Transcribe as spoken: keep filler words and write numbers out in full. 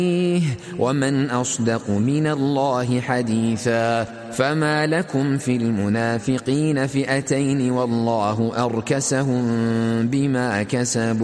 ومن أصدق من الله حديثا. فما لكم في المنافقين فئتين والله أركسهم بما كسبوا